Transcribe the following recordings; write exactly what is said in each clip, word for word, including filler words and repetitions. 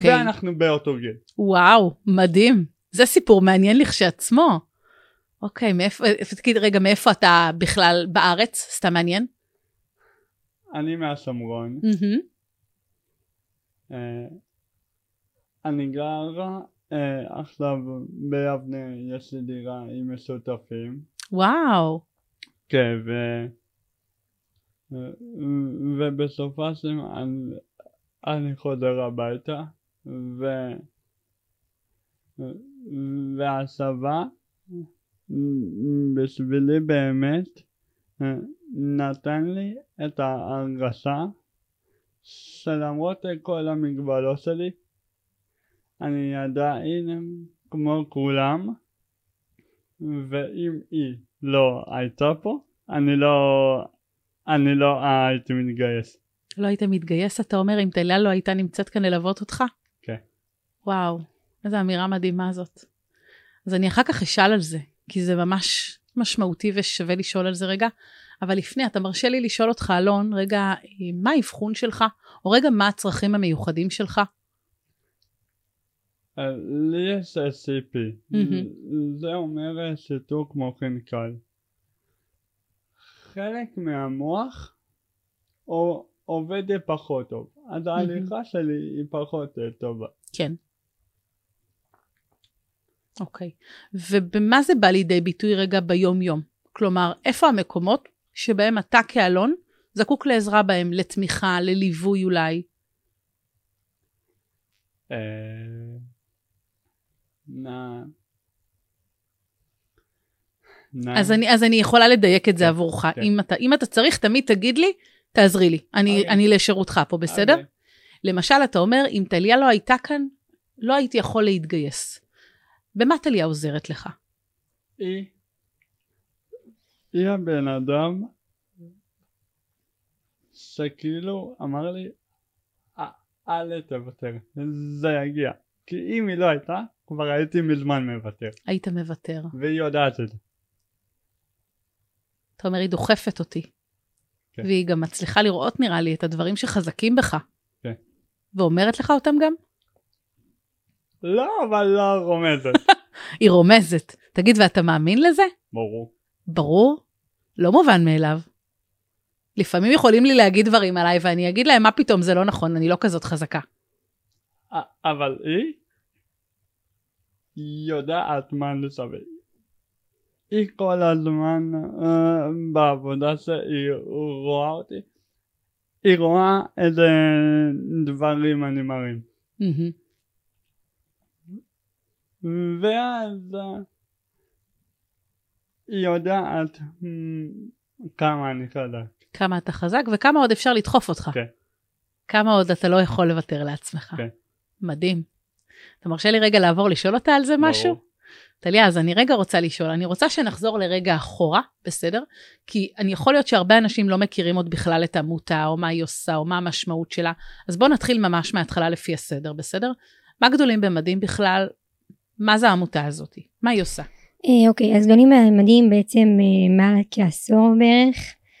ואנחנו באותו גיל. וואו, מדהים. זה סיפור מעניין לכשעצמו. אוקיי, מאיפה, תגיד רגע, מאיפה אתה בכלל בארץ? סתם מעניין? אני מהשומרון. אני גר עכשיו ביבנה, יש לי דירה עם משותפים. וואו. כן, ו... ובסופה של אני, אני חוזר הביתה, ו... והצבא בשבילי באמת נתן לי את ההרגשה שלמרות כל המגבלות שלי, אני עדיין כמו כולם, ואם היא לא הייתה פה, אני לא, אני לא הייתי מתגייס. לא היית מתגייס, אתה אומר, אם טליה לא הייתה נמצאת כאן ללוות אותך? כן. וואו, איזו אמירה מדהימה זאת. אז אני אחר כך אשאל על זה, כי זה ממש משמעותי ושווה לשאול על זה רגע. אבל לפני, אתה מרשה לי לשאול אותך, אלון, רגע, מה האבחון שלך? או רגע, מה הצרכים המיוחדים שלך? לי יש אס סי פי. זה אומר שיתוק מוחין קל. חלק מהמוח עובד פחות טוב. אז ההליכה שלי היא פחות טובה. כן. אוקיי. ובמה זה בא לידי ביטוי רגע ביום יום? כלומר, איפה המקומות שבהם אתה כאלון זקוק לעזרה בהם, לתמיכה, לליווי אולי? נא... אז אני, אז אני יכולה לדייק את זה עבורך. אם אתה, אם אתה צריך, תמיד תגיד לי, תעזרי לי. אני, אני לשירותך פה, בסדר? למשל, אתה אומר, אם טליה לא הייתה כאן, לא הייתי יכול להתגייס. במה טליה עוזרת לך? היא, היא הבן אדם שכאילו אמר לי, אל תוותר, זה יגיע. כי אם היא לא הייתה, כבר הייתי מזמן מוותר. היית מוותר. והיא יודעת את זה. אתה אומר, היא דוחפת אותי. כן. והיא גם מצליחה לראות, נראה לי, את הדברים שחזקים בך. כן. ואומרת לך אותם גם? לא, אבל לא רומזת. היא רומזת. תגיד, ואתה מאמין לזה? ברור. ברור? לא מובן מאליו. לפעמים יכולים לי להגיד דברים עליי, ואני אגיד להם, מה פתאום, זה לא נכון, אני לא כזאת חזקה. אבל היא יודעת מה לשווה. היא כל הזמן uh, בעבודה שהיא רואה אותי, היא רואה איזה דברים אני מרים. Mm-hmm. ואז היא יודעת כמה אני חזק. כמה אתה חזק וכמה עוד אפשר לדחוף אותך. כן. כמה עוד אתה לא יכול לוותר לעצמך. כן. מדהים. אתה מרשה לי רגע לעבור לשאול אותה על זה משהו? טליה, אז אני רגע רוצה לשאול, אני רוצה שנחזור לרגע אחורה, בסדר? כי אני יכול להיות שהרבה אנשים לא מכירים עוד בכלל את העמותה, או מה היא עושה, או מה המשמעות שלה, אז בואו נתחיל ממש מההתחלה לפי הסדר, בסדר? מה גדולים במדים בכלל? מה זה העמותה הזאת? מה היא עושה? אוקיי, אז גדולים במדים בעצם מעל כעשור בערך,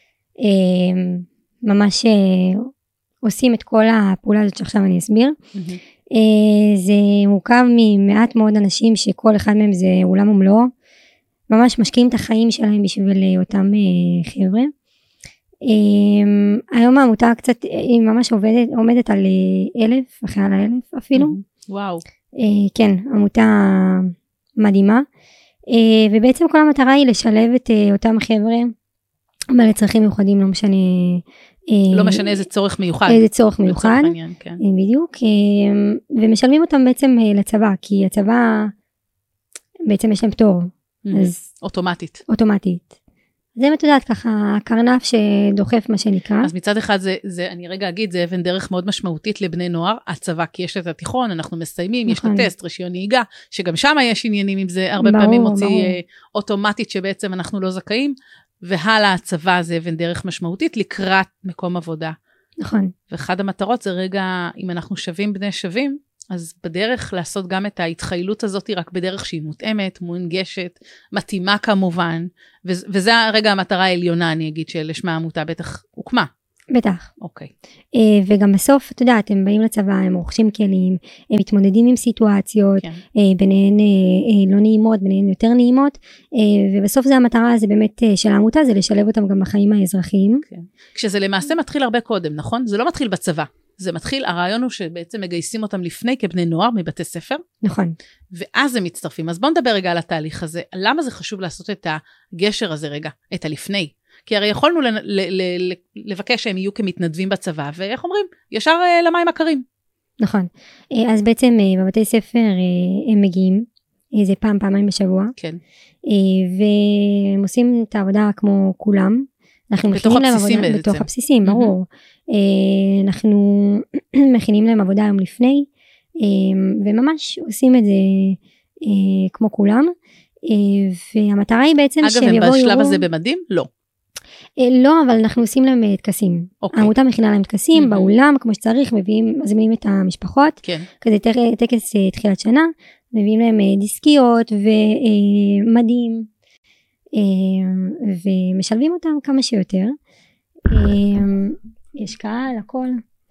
ממש עושים את כל הפעולה הזאת שעכשיו אני אסביר. זה מורכב ממעט מאוד אנשים שכל אחד מהם זה עולם ומלואו, ממש משקיעים את החיים שלהם בשביל אותם חבר'ה. היום העמותה קצת, היא ממש עובדת, עומדת על אלף, אחרי על האלף אפילו. וואו. כן, עמותה מדהימה, ובעצם כל המטרה היא לשלב את אותם חבר'ה, בעלי צרכים מיוחדים, לא משנה, לא משנה איזה צורך מיוחד. איזה צורך מיוחד, עניין, כן. בדיוק, ומשלמים אותם בעצם לצבא, כי הצבא בעצם יש להם פטור. אז אוטומטית. אוטומטית. זה מתודעת ככה, קרנף שדוחף מה שנקרא. אז מצד אחד זה, זה, אני רגע אגיד, זה אבן דרך מאוד משמעותית לבני נוער, הצבא, כי יש את התיכון, אנחנו מסיימים, נכון. יש את הטסט, רישיון נהיגה, שגם שם יש עניינים עם זה, הרבה ברור, פעמים מוציא ברור. אוטומטית שבעצם אנחנו לא זכאים, והלאה הצבא זה אבן דרך משמעותית לקראת מקום עבודה. נכון. ואחד המטרות זה רגע, אם אנחנו שווים בני שווים, אז בדרך לעשות גם את ההתחיילות הזאת, רק בדרך שהיא מותאמת, מונגשת, מתאימה כמובן, וזה הרגע המטרה העליונה, אני אגיד, שלשמה העמותה בטח הוקמה. בטח. אוקיי. וגם בסוף, את יודעת, הם באים לצבא, הם רוכשים כלים, הם מתמודדים עם סיטואציות, כן. ביניהן לא נעימות, ביניהן יותר נעימות, ובסוף זה המטרה, זה באמת של העמותה, זה לשלב אותם גם בחיים האזרחיים. כן. כשזה למעשה מתחיל הרבה קודם, נכון? זה לא מתחיל בצבא. זה מתחיל, הרעיון הוא שבעצם מגייסים אותם לפני כבני נוער מבתי ספר. נכון. ואז הם מצטרפים. אז בואו נדבר רגע על התהליך הזה. למה זה חשוב לעשות את הגשר הזה רגע, את הלפני? כי הרי יכולנו ל- ל- ל- לבקש שהם יהיו כמתנדבים בצבא, ואיך אומרים? ישר uh, למים הקרים. נכון. אז בעצם uh, בבתי ספר uh, הם מגיעים, uh, זה פעם, פעמיים בשבוע. כן. Uh, והם עושים את העבודה כמו כולם. אנחנו בתוך הבסיסים עבודה, בעצם. בתוך הבסיסים, ברור. Mm-hmm. Uh, אנחנו מכינים להם עבודה היום לפני, uh, וממש עושים את זה uh, כמו כולם. Uh, והמטרה היא בעצם אגב, הם בשלב הזה במדים? לא. לא, אבל אנחנו עושים להם טקסים. אוקיי. העמותה מכינה להם טקסים, Mm-hmm. באולם, כמו שצריך, מביאים, מזמינים את המשפחות. כן. כזה טקס תחילת שנה, מביאים להם דיסקיות ומדים, ומשלבים אותם כמה שיותר. יש קהל, הכל.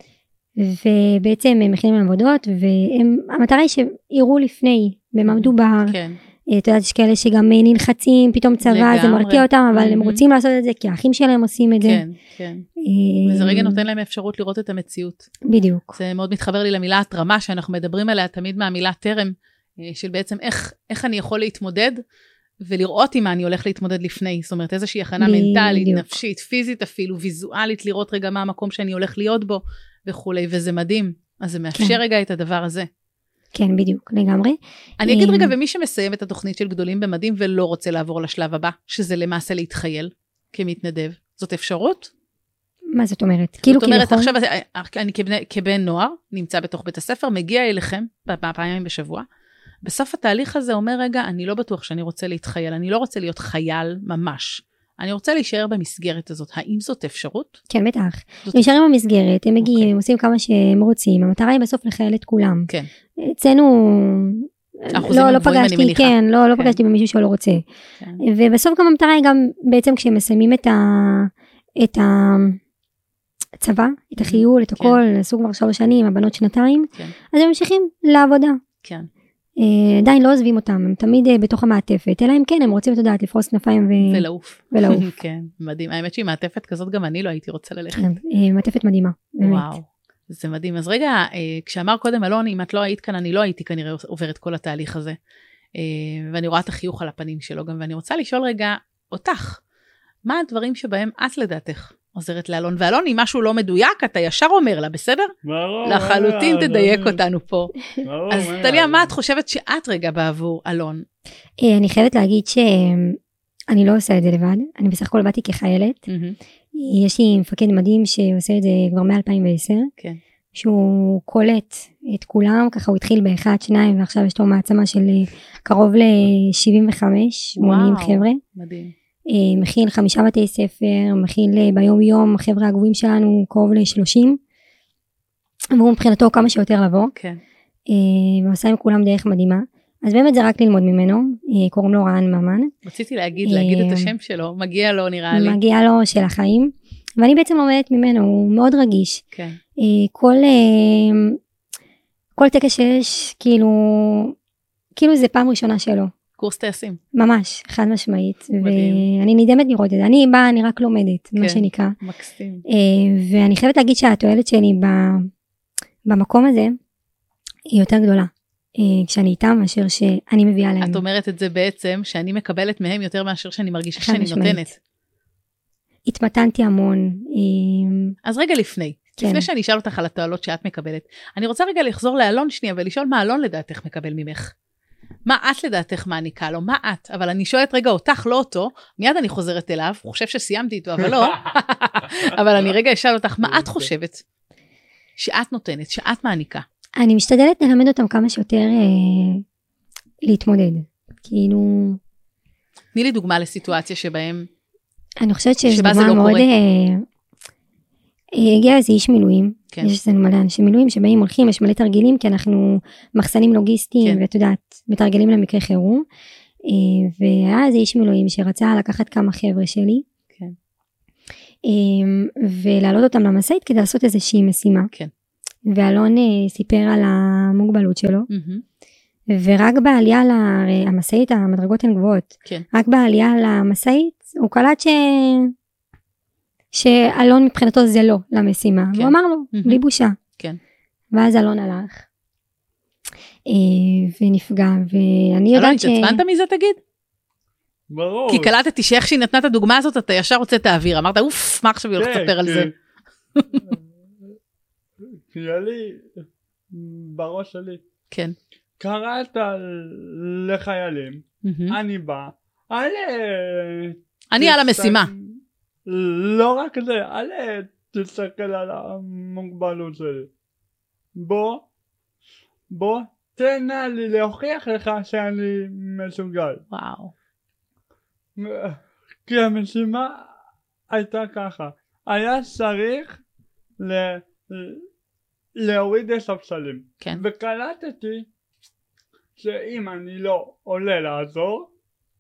ובעצם הם מכינים להם עבודות, והמטרה היא שיראו לפני, במה מדובר. כן. את יודעת, יש כאלה שגם נלחצים, פתאום צבא, זה מרתיע אותם, אבל הם רוצים לעשות את זה, כי האחים שלהם עושים את זה. כן, כן. וזה רגע נותן להם אפשרות לראות את המציאות. בדיוק. זה מאוד מתחבר לי למילה התרמה, שאנחנו מדברים עליה תמיד מהמילה טרם, של בעצם איך, איך אני יכול להתמודד, ולראות עם מה אני הולך להתמודד לפני. זאת אומרת, איזושהי הכנה מנטלית, נפשית, פיזית אפילו, ויזואלית, לראות רגע מה המקום שאני הולך להיות בו, וכולי, וזה מדהים. אז זה מאפשר רגע את הדבר הזה. כן, בדיוק, לגמרי. אני אגיד רגע, ומי שמסיים את התוכנית של גדולים במדים, ולא רוצה לעבור לשלב הבא, שזה למעשה להתחייל כמתנדב, זאת אפשרות? מה זאת אומרת? זאת אומרת, עכשיו אני כבן נוער, נמצא בתוך בית הספר, מגיע אליכם, פעמים בשבוע, בסוף התהליך הזה אומר, רגע, אני לא בטוח שאני רוצה להתחייל, אני לא רוצה להיות חייל ממש, אני רוצה להישאר במסגרת הזאת. האם זאת אפשרות? כן, בטח. נשארים במסגרת, הם מגיעים, הם עושים כמה שהם רוצים, המטרה היא בסוף לחייל את כולם. כן. אצלנו, לא, לא פגשתי, כן, לא, לא פגשתי במישהו שלא רוצה. ובסוף גם המטרה היא גם, בעצם כשהם מסיימים את ה... את הצבא, את החיול, את הכל, עשו כבר שלוש שנים, הבנות שנתיים, אז הם ממשיכים לעבודה. כן. עדיין לא עוזבים אותם, הם תמיד בתוך המעטפת, אלא אם כן, הם רוצים, את יודעת, לפרוס כנפיים ו... ולעוף. ולעוף. כן, מדהים. האמת שהיא מעטפת כזאת, גם אני לא הייתי רוצה ללכת. כן, מעטפת מדהימה, באמת. וואו, זה מדהים. אז רגע, כשאמר קודם אלון, אם את לא היית כאן, אני לא הייתי כנראה עוברת כל התהליך הזה. ואני רואה את החיוך על הפנים שלו גם, ואני רוצה לשאול רגע אותך, מה הדברים שבהם את לדעתך עוזרת לאלון? ואלון, אם משהו לא מדויק, אתה ישר אומר לה, בסדר? ברור. לחלוטין תדייק אותנו פה. ברור. אז טליה, מה את חושבת שאת רגע בעבור אלון? אני חייבת להגיד שאני לא עושה את זה לבד, אני בסך הכל באתי כחיילת. יש לי מפקד מדהים שעושה את זה כבר מ-אלפיים ועשר. כן. שהוא קולט את כולם, ככה הוא התחיל באחד, שניים, ועכשיו יש לו מעצמה של קרוב ל-שבעים וחמש, שמונים חבר'ה. מדהים. מכיל חמישה בתי ספר, מכיל ביום יום, החבר'ה הגבוהים שלנו קרוב ל-שלושים, והוא מבחינתו כמה שיותר לבוא, כן. ועושה עם כולם דרך מדהימה, אז באמת זה רק ללמוד ממנו, קוראים לו רען ממן. רציתי להגיד, להגיד את השם שלו, מגיע לו נראה לי. מגיע לו של החיים, ואני בעצם לומדת ממנו, הוא מאוד רגיש. כן. כל, כל טקס שיש, כאילו, כאילו זה פעם ראשונה שלו. קורס טייסים. ממש, חד משמעית. מדהים. ואני נדהמת לראות את זה. אני באה, אני רק לומדת, כן, מה שנקרא. מקסים. ואני חייבת להגיד שהתועלת שלי במקום הזה, היא יותר גדולה. כשאני איתם, מאשר שאני מביאה להם. את אומרת את זה בעצם, שאני מקבלת מהם יותר מאשר שאני מרגישה שאני נותנת. התמתנתי המון. אז רגע לפני. כן. לפני שאני אשאל אותך על התועלות שאת מקבלת, אני רוצה רגע לחזור לאלון שנייה, ולשאול מה אלון לדעתך מקבל ממך. מה את לדעתך מעניקה לו? מה את? אבל אני שואלת רגע אותך, לא אותו, מיד אני חוזרת אליו, הוא חושב שסיימתי איתו, אבל לא. אבל אני רגע אשאל אותך, מה את חושבת שאת נותנת, שאת מעניקה? אני משתדלת ללמד אותם כמה שיותר אה, להתמודד. כאילו... תני לי דוגמה לסיטואציה שבהם... אני חושבת שיש דוגמה לא מאוד... אה, הגיע איזה איש מילואים, כן. יש איזה מלא אנשי מילואים שבאים הולכים, יש מלא תרגילים, כי אנחנו מחסנים לוגיסטיים, כן. ואת יודעת, מתרגלים למקרה חירום, והיה איזה איש מילואים שרצה לקחת כמה חבר'ה שלי, כן. ולהעלות אותם למשאית כדי לעשות איזושהי משימה. כן. ואלון סיפר על המוגבלות שלו, ורק בעלייה למשאית, המדרגות הן גבוהות, כן. רק בעלייה למשאית, הוא קלט ש... שאלון מבחינתו זה לא למשימה, כן. הוא אמר לו, בלי בושה. כן. ואז אלון הלך, ונפגע, ואני יודעת ש... אלון, התעצבנת מזה תגיד? ברור. כי קלטתי שאיך שהיא נתנה את הדוגמה הזאת, אתה ישר רוצה את האוויר, אמרת, אוף, מה עכשיו היא הולכת לספר על זה? כי היה לי, בראש שלי, כן. קראת לחיילים, אני בא, אלה... אני על המשימה. לא רק זה, אלה תסתכל על המוגבלות שלי. בוא, בוא, תן לי להוכיח לך שאני מסוגל. וואו. כי המשימה הייתה ככה, היה צריך ל... להוריד הספסלים. כן. וקלטתי שאם אני לא עולה לעזור,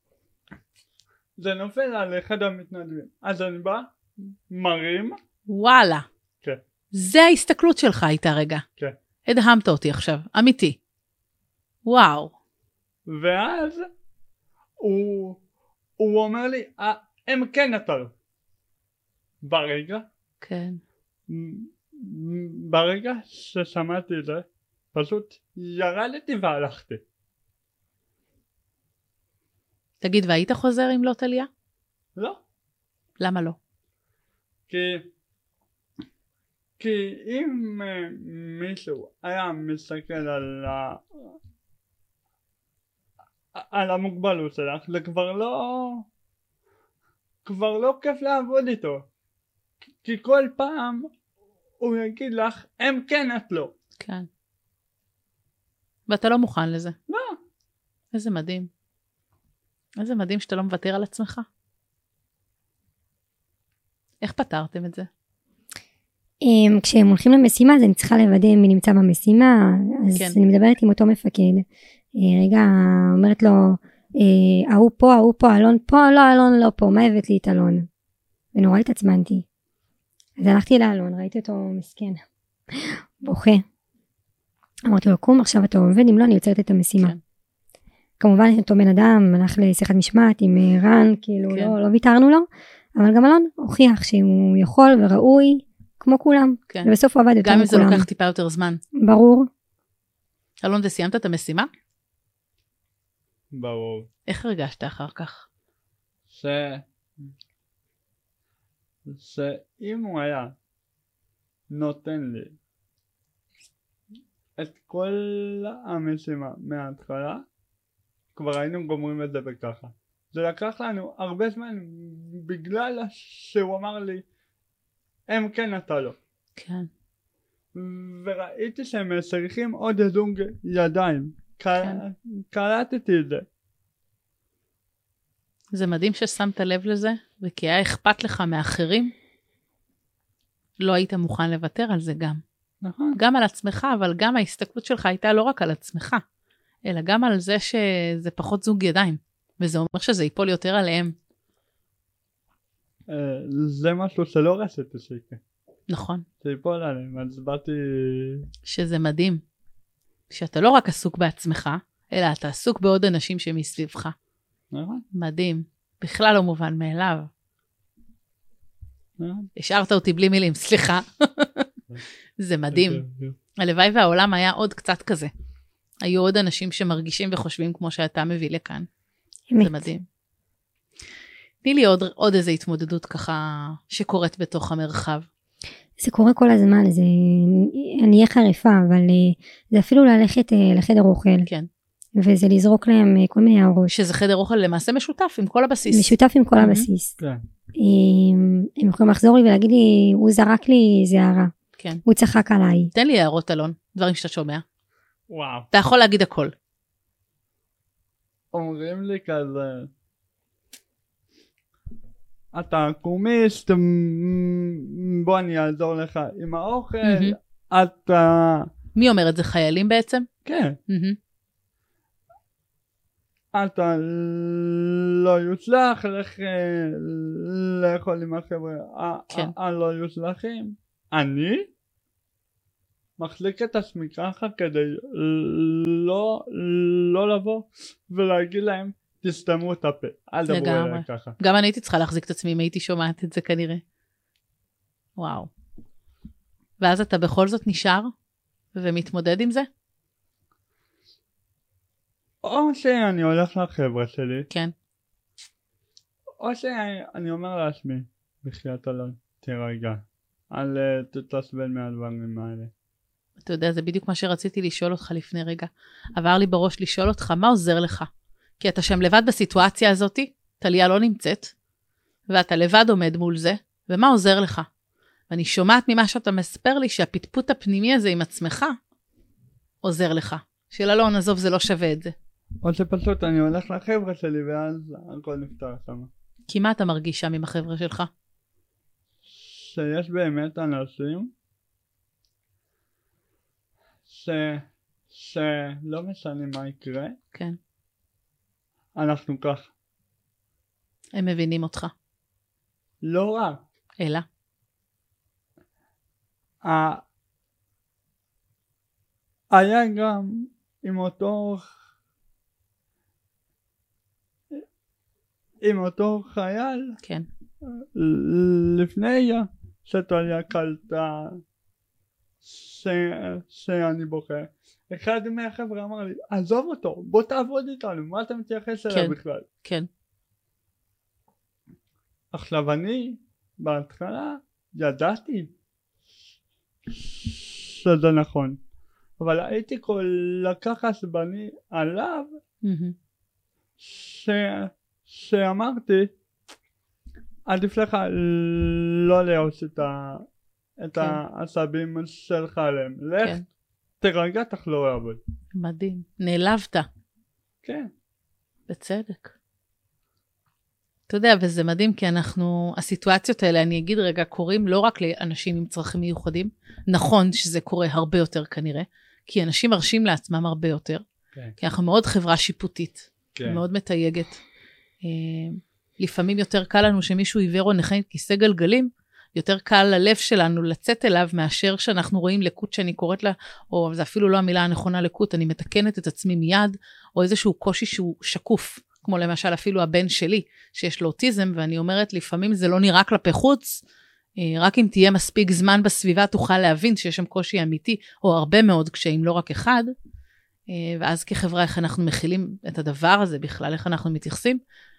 זה נופל על אחד המתנדבים. אז אני בא, מרים. וואלה. כן. זה ההסתכלות שלך הייתה רגע. כן. הדהמת אותי עכשיו, אמיתי. וואו. ואז הוא, הוא אומר לי, הם כן נתנו. ברגע. כן. ברגע ששמעתי את זה, פשוט ירדתי והלכתי. תגיד, והיית חוזר עם לא טליה? לא. למה לא? כי, כי אם uh, מישהו היה מסתכל על, ה, על המוגבלות שלך, זה כבר לא, כבר לא כיף לעבוד איתו. כי כל פעם הוא יגיד לך, הם כן את לא. כן. ואתה לא מוכן לזה. לא. איזה מדהים. איזה מדהים שאתה לא מוותר על עצמך. איך פתרתם את זה? כשהם הולכים למשימה, אז אני צריכה לוודא מי נמצא במשימה, אז כן. אני מדברת עם אותו מפקד. רגע, אומרת לו, ההוא פה, ההוא פה, אלון פה, לא, אלון לא פה, מה הבאת לי את אלון? ונורא התעצמנתי. אז הלכתי לאלון, ראיתי אותו מסכן, בוכה. אמרתי לו, קום, עכשיו אתה עובד, אם לא, אני יוצרת את המשימה. כן. כמובן, יש אותו בן אדם, הלך לשיחת משמעת עם רן, כאילו, כן. לא, לא ויתרנו לו, אבל גם אלון הוכיח שהוא יכול וראוי, כמו כולם. כן. ובסוף הוא עבד יותר מכולם. גם אם זה לוקח טיפה יותר זמן. ברור. אלון, וסיימת את המשימה? ברור. איך הרגשת אחר כך? ש... שאם הוא היה נותן לי את כל המשימה מההתחלה, כבר היינו גומרים את זה בככה. זה לקח לנו הרבה זמן בגלל שהוא אמר לי, הם כן אתה לא. כן. וראיתי שהם צריכים עוד זוג ידיים. כן. קלטתי את זה. זה מדהים ששמת לב לזה, וכי היה אכפת לך מאחרים, לא היית מוכן לוותר על זה גם. נכון. גם על עצמך, אבל גם ההסתכלות שלך הייתה לא רק על עצמך, אלא גם על זה שזה פחות זוג ידיים, וזה אומר שזה ייפול יותר עליהם. זה משהו שלא רציתי שיקרה. נכון. זה ייפול עליהם, אז באתי... שזה מדהים, שאתה לא רק עסוק בעצמך, אלא אתה עסוק בעוד אנשים שמסביבך. נכון. מדהים. בכלל לא מובן מאליו. נכון. השארת אותי בלי מילים, סליחה. זה מדהים. הלוואי והעולם היה עוד קצת כזה. היו עוד אנשים שמרגישים וחושבים כמו שאתה מביא לכאן. אמת. זה מדהים. תני לי עוד, עוד איזו התמודדות ככה שקורית בתוך המרחב. זה קורה כל הזמן, זה, אני אהיה חריפה, אבל זה אפילו ללכת לחדר אוכל. כן. וזה לזרוק להם כל מיני הערות. שזה חדר אוכל למעשה משותף עם כל הבסיס. משותף עם כל Mm-hmm. הבסיס. כן. הם יכולים לחזור לי ולהגיד לי, הוא זרק לי איזה הערה. כן. הוא צחק עליי. תן לי הערות, אלון, דברים שאתה שומע. וואו. אתה יכול להגיד הכל. אומרים לי כזה, אתה קומיסט, בוא אני אעזור לך עם האוכל, Mm-hmm. אתה... מי אומר את זה? חיילים בעצם? כן. Mm-hmm. אתה לא יוצלח, לך לאכול עם החבר'ה כן. הלא יוצלחים. אני מחזיק את עצמי ככה כדי לא, לא לבוא ולהגיד להם תסתמו את הפה, אל דברו אליי ככה. גם אני הייתי צריכה להחזיק את עצמי אם הייתי שומעת את זה כנראה. וואו. ואז אתה בכל זאת נשאר ומתמודד עם זה? או שאני הולך לחבר'ה שלי. כן. או שאני אומר לעצמי, בחיית אלון, תירגע, אל תתעצבן מהדברים האלה. אתה יודע, זה בדיוק מה שרציתי לשאול אותך לפני רגע. עבר לי בראש לשאול אותך, מה עוזר לך? כי אתה שם לבד בסיטואציה הזאת, טליה לא נמצאת, ואתה לבד עומד מול זה, ומה עוזר לך? ואני שומעת ממה שאתה מספר לי, שהפטפוט הפנימי הזה עם עצמך, עוזר לך. של אלון, עזוב, זה לא שווה את זה. או שפשוט אני הולך לחבר'ה שלי, ואז הכל נפתר שם. כי מה אתה מרגיש שם עם החבר'ה שלך? שיש באמת אנשים, ש... שלא משנה מה יקרה, כן. אנחנו כך. הם מבינים אותך. לא רק. אלא? ה... היה גם עם אותו עם אותו חייל, כן. לפני שטליה קלטה ש... שאני בוכה, אחד מהחבר'ה אמר לי, עזוב אותו, בוא תעבוד איתנו, מה אתה מתייחס אליו כן. בכלל? כן. עכשיו אני בהתחלה ידעתי שזה נכון, אבל הייתי כל כך עצבני עליו, Mm-hmm. ש... שאמרתי עדיף לך לא להוש את, ה... את כן. העצבים שלך עליהם, לך כן. תרגע, תחזור לעבוד. מדהים. נעלבת. כן. בצדק. אתה יודע, וזה מדהים, כי אנחנו, הסיטואציות האלה, אני אגיד רגע, קורים לא רק לאנשים עם צרכים מיוחדים, נכון שזה קורה הרבה יותר כנראה, כי אנשים מרשים לעצמם הרבה יותר, כן. כי אנחנו מאוד חברה שיפוטית, כן. מאוד מתייגת. לפעמים יותר קל לנו שמישהו עיוור או נכה עם כיסא גלגלים, יותר קל ללב שלנו לצאת אליו, מאשר שאנחנו רואים לקות שאני קוראת לה, או זה אפילו לא המילה הנכונה לקות, אני מתקנת את עצמי מיד, או איזשהו קושי שהוא שקוף, כמו למשל אפילו הבן שלי, שיש לו אוטיזם, ואני אומרת, לפעמים זה לא נראה כלפי חוץ, רק אם תהיה מספיק זמן בסביבה, תוכל להבין שיש שם קושי אמיתי, או הרבה מאוד קשיים, לא רק אחד, ואז כחברה, איך אנחנו מכילים את הדבר הזה בכלל, איך אנחנו מתייחסים,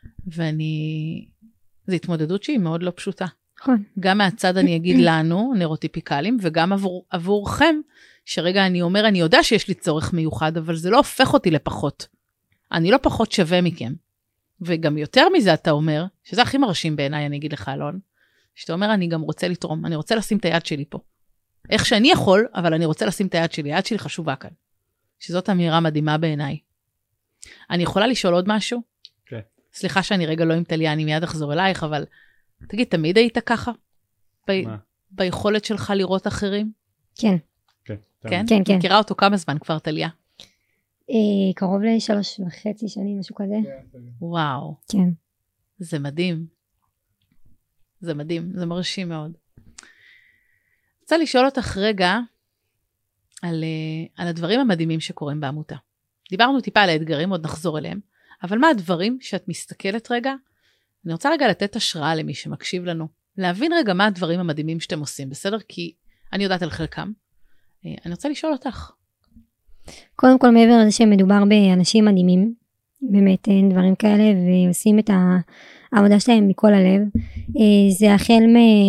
ואני, זו התמודדות שהיא מאוד לא פשוטה. נכון. גם מהצד אני אגיד לנו, נוירוטיפיקלים, וגם עבור, עבורכם, שרגע אני אומר, אני יודע שיש לי צורך מיוחד, אבל זה לא הופך אותי לפחות. אני לא פחות שווה מכם. וגם יותר מזה אתה אומר, שזה הכי מרשים בעיניי, אני אגיד לך, אלון, שאתה אומר, אני גם רוצה לתרום, אני רוצה לשים את היד שלי פה. איך שאני יכול, אבל אני רוצה לשים את היד שלי, היד שלי חשובה כאן. שזאת אמירה מדהימה בעיניי. אני יכולה לשאול עוד משהו? כן. סליחה שאני רגע לא עם טליה, אני מיד אחזור אלייך, אבל תגיד, תמיד היית ככה? ב... ביכולת שלך לראות אחרים? כן. כן? כן? כן, כן. מכירה אותו כמה זמן כבר, טליה? אה, קרוב לשלוש וחצי שנים, משהו כזה. וואו. כן. זה מדהים. זה מדהים, זה מרשים מאוד. רוצה לשאול אותך רגע, על, על הדברים המדהימים שקורים בעמותה. דיברנו טיפה על האתגרים, עוד נחזור אליהם, אבל מה הדברים שאת מסתכלת רגע? אני רוצה רגע לתת השראה למי שמקשיב לנו, להבין רגע מה הדברים המדהימים שאתם עושים, בסדר? כי אני יודעת על חלקם. אני רוצה לשאול אותך. קודם כל, מעבר לזה שמדובר באנשים מדהימים, באמת אין דברים כאלה, ועושים את העבודה שלהם מכל הלב. זה החל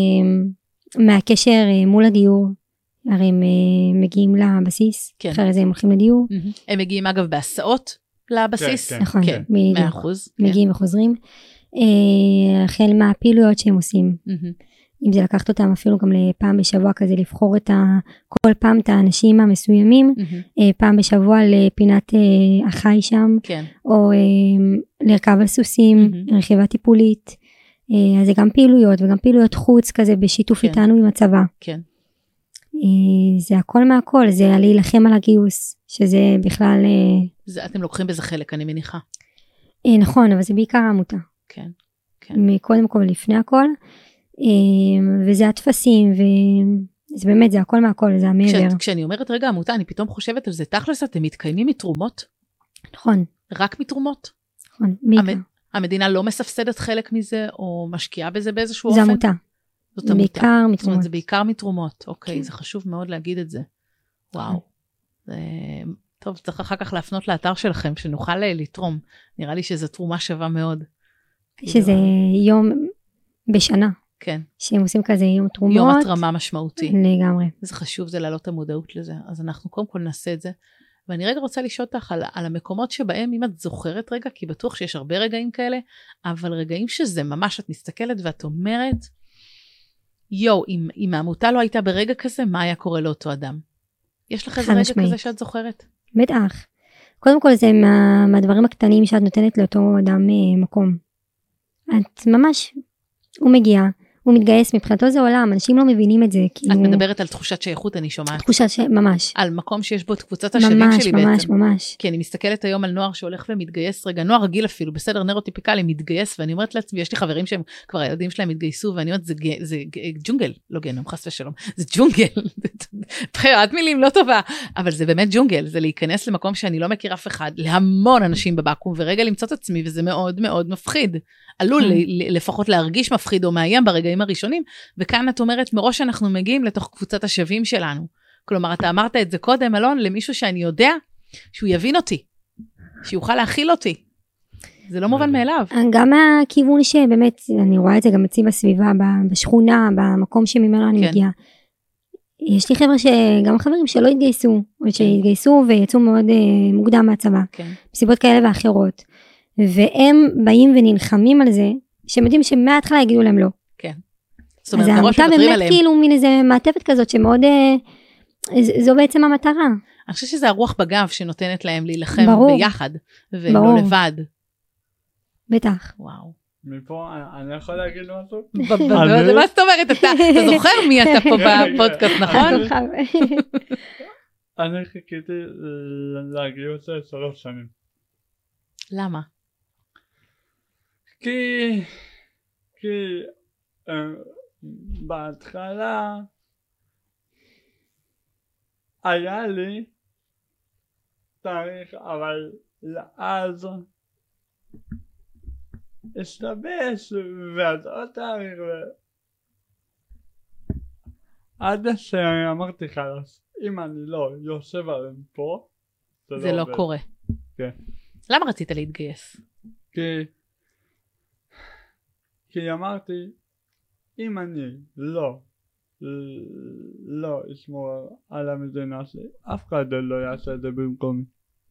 מהקשר מול הדיור, הרי הם מגיעים לבסיס, כן. אחרי זה הם הולכים לדיור. הם מגיעים אגב בהסעות לבסיס. כן, כן. נכון, כן, בדיוק. מאה אחוז. מגיעים וחוזרים. החל מהפעילויות שהם עושים. אם זה לקחת אותם אפילו גם לפעם בשבוע כזה, לבחור את ה, כל פעם את האנשים המסוימים, פעם בשבוע לפינת החי שם, כן. או לרכב על סוסים, רכיבה טיפולית. אז זה גם פעילויות, וגם פעילויות חוץ כזה, בשיתוף כן. איתנו עם הצבא. כן. זה הכל מהכל, זה להילחם על הגיוס, שזה בכלל... זה, אתם לוקחים בזה חלק, אני מניחה. אה, נכון, אבל זה בעיקר העמותה. כן, כן. קודם כל, לפני הכל, אה, וזה התפסים, וזה באמת, זה הכל מהכל, זה המעבר. כש, כשאני אומרת רגע עמותה, אני פתאום חושבת על זה, תכלס אתם מתקיימים מתרומות? נכון. רק מתרומות? נכון, בעיקר. המ, המדינה לא מספסדת חלק מזה, או משקיעה בזה באיזשהו זה אופן? עמותה. זאת עמותה. בעיקר מתרומות. זאת אומרת, זה בעיקר מתרומות. אוקיי, כן. זה חשוב מאוד להגיד את זה. וואו. זה... טוב, צריך אחר כך להפנות לאתר שלכם, שנוכל לתרום. נראה לי שזו תרומה שווה מאוד. שזה יום בשנה. כן. שהם עושים כזה יום תרומות. יום התרמה משמעותי. לגמרי. זה חשוב, זה להעלות את המודעות לזה. אז אנחנו קודם כל נעשה את זה. ואני רגע רוצה לשאול אותך על, על המקומות שבהם, אם את זוכרת רגע, כי בטוח שיש הרבה רגעים כאלה, אבל רגעים שזה ממש, את מסתכלת ואת אומרת, יו, אם, אם העמותה לא הייתה ברגע כזה, מה היה קורה לאותו אדם? יש לך איזה רגע משמעית. כזה שאת זוכרת? בטח. קודם כל זה מה, מהדברים הקטנים שאת נותנת לאותו אדם מקום. את ממש, הוא מגיע, הוא מתגייס, מבחינתו זה עולם, אנשים לא מבינים את זה. את כאילו... מדברת על תחושת שייכות, אני שומעת. תחושת ש... ממש. על מקום שיש בו את קבוצת השווים שלי ממש, בעצם. ממש, ממש. כי אני מסתכלת היום על נוער שהולך ומתגייס, רגע, נוער רגיל אפילו, בסדר, נוירוטיפיקלי, מתגייס, ואני אומרת לעצמי, יש לי חברים שהם, כבר הילדים שלהם התגייסו, ואני אומרת, זה, זה ג'ונגל, לא גנום, חס ושלום, זה ג'ונגל, בחירת מילים לא טובה, אבל זה באמת ג'ונגל, זה להיכנס למקום שאני לא מכיר אף אחד, להמון אנשים בבקו"ם, ורגע למצוא את עצמי, וזה מאוד מאוד מפחיד. עלול לפחות להרגיש מפחיד או מאיים ברגעים הראשונים, וכאן את אומרת, מראש אנחנו מגיעים לתוך קבוצת השווים שלנו. כלומר, אתה אמרת את זה קודם, אלון, למישהו שאני יודע, שהוא יבין אותי, שיוכל להכיל אותי. זה לא מובן מאליו. גם הכיוון שבאמת, אני רואה את זה גם אצלי בסביבה, בשכונה, במקום שממנו אני מגיעה. יש לי חבר'ה שגם חברים שלא התגייסו, או שהתגייסו ויצאו מאוד מוקדם מהצבא, בסיבות כאלה ואחרות. והם באים ונלחמים על זה, שהם יודעים שמההתחלה יגידו להם לא. כן. אז העמותה באמת כאילו מין איזה מעטפת כזאת שמאוד, זו בעצם המטרה. אני חושבת שזה הרוח בגב שנותנת להם להילחם ביחד, ולא לבד. בטח. וואו. מפה אני יכול להגיד משהו? מה זאת אומרת? אתה זוכר מי אתה פה בפודקאסט, נכון? אני חיכיתי להגיע אותה שלוש שנים. למה? כי, כי uh, בהתחלה היה לי תאריך, אבל אז השתבש ועד עוד תאריך ו... עד שאמרתי חלש, אם אני לא יושב עליהם פה, זה, זה לא, לא קורה. כן. למה רצית להתגייס? כי כי אמרתי, אם אני לא, לא אשמור על המדינה שלי, אף אחד לא יעשה את זה במקומי.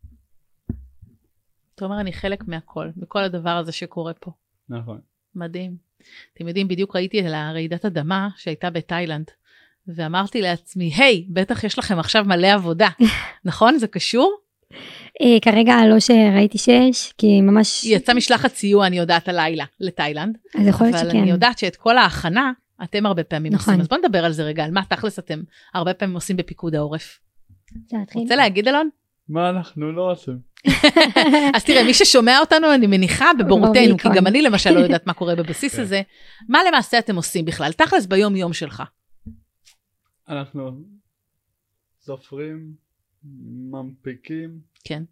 אתה אומר, אני חלק מהכל, מכל הדבר הזה שקורה פה. נכון. מדהים. אתם יודעים, בדיוק ראיתי על הרעידת אדמה שהייתה בתאילנד, ואמרתי לעצמי, היי, בטח יש לכם עכשיו מלא עבודה. נכון? זה קשור? כרגע לא שראיתי שיש, כי ממש... יצא משלחת סיוע, אני יודעת, הלילה, לתאילנד. אז יכול להיות שכן. אבל אני יודעת שאת כל ההכנה, אתם הרבה פעמים נכון. עושים. אז בוא נדבר על זה רגע, על מה תכלס אתם הרבה פעמים עושים בפיקוד העורף. רוצה להגיד, אלון? מה אנחנו לא עושים? אז תראה, מי ששומע אותנו, אני מניחה בבורותינו, כי גם אני למשל לא יודעת מה קורה בבסיס הזה. מה למעשה אתם עושים בכלל? תכלס ביום יום שלך. אנחנו סופרים, ממפיקים. כן.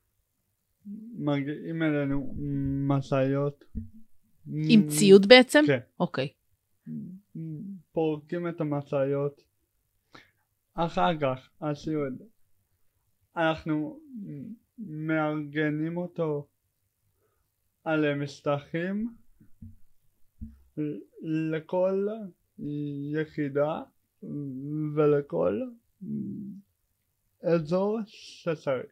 מגיעים אלינו משאיות. עם ציוד בעצם? כן. אוקיי. פורקים את המשאיות. אחר כך, הציוד. אנחנו מארגנים אותו על משטחים לכל יחידה ולכל אזור שצריך.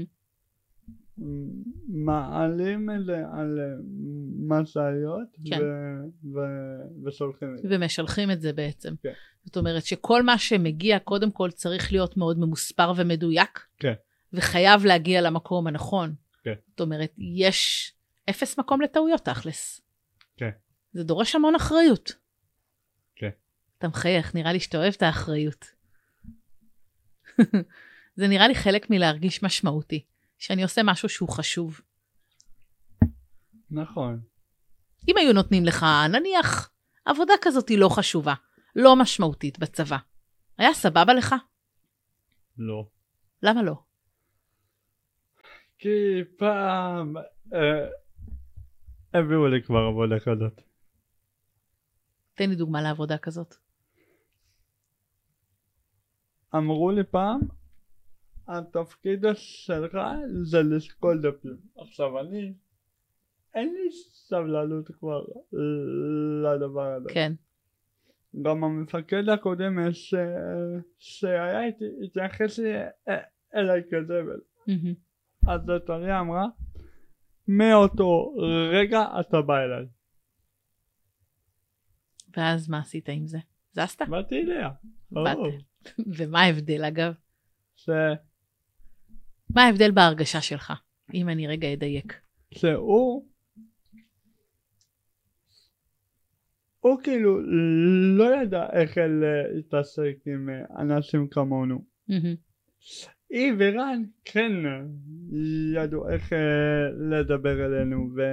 מעלים את זה על משאיות ושולחים את זה. ומשלחים את זה בעצם. כן. זאת אומרת שכל מה שמגיע קודם כל צריך להיות מאוד ממוספר ומדויק. כן. וחייב להגיע למקום הנכון. כן. זאת אומרת, יש אפס מקום לטעויות תכלס. כן. זה דורש המון אחריות. כן. אתה מחייך, נראה לי שאתה אוהב את האחריות. זה נראה לי חלק מלהרגיש משמעותי, שאני עושה משהו שהוא חשוב. נכון. אם היו נותנים לך, נניח, עבודה כזאת היא לא חשובה, לא משמעותית בצבא, היה סבבה לך? לא. למה לא? כי פעם אה, הביאו לי כבר עבודה כזאת. תן לי דוגמה לעבודה כזאת. אמרו לי פעם, התפקיד שלך זה לשקול דפים. עכשיו אני, אין לי סבלנות כבר לדבר הזה. כן. גם המפקד הקודם ש... שהיה איתי, התייחס לי אליי כזבל. Mm-hmm. אז טליה אמרה, מאותו רגע אתה בא אליי. ואז מה עשית עם זה? זזת? באתי אליה. באת. ומה ההבדל אגב? ש... מה ההבדל בהרגשה שלך? אם אני רגע אדייק. שהוא הוא כאילו לא ידע איך להתעסק עם אנשים כמונו. היא ורן כן ידעו איך לדבר אלינו ו...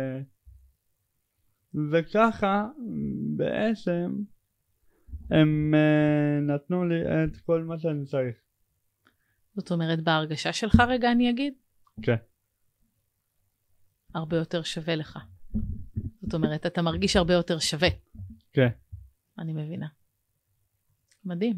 וככה בעצם הם נתנו לי את כל מה שאני צריך. זאת אומרת בהרגשה שלך רגע אני אגיד? כן. הרבה יותר שווה לך. זאת אומרת אתה מרגיש הרבה יותר שווה. כן. אני מבינה. מדהים.